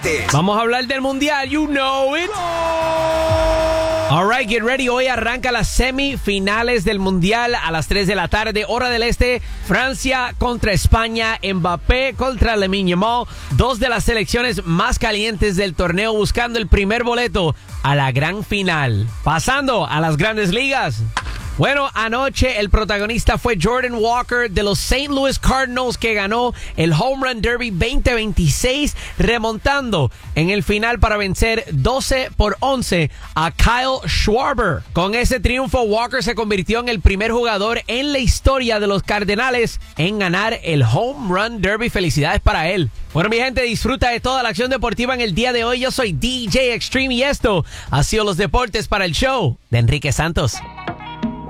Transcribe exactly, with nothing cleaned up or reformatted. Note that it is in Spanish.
Vamos a hablar del Mundial, you know it. All right, get ready. Hoy arranca las semifinales del Mundial a las tres de la tarde, hora del este. Francia contra España, Mbappé contra Lamine Yamal. Dos de las selecciones más calientes del torneo buscando el primer boleto a la gran final. Pasando a las grandes ligas. Bueno, anoche el protagonista fue Jordan Walker de los Saint Louis Cardinals, que ganó el Home Run Derby veinte veintiséis, remontando en el final para vencer doce por once a Kyle Schwarber. Con ese triunfo, Walker se convirtió en el primer jugador en la historia de los Cardenales en ganar el Home Run Derby. Felicidades para él. Bueno, mi gente, disfruta de toda la acción deportiva en el día de hoy. Yo soy D J Extreme y esto ha sido los deportes para el show de Enrique Santos.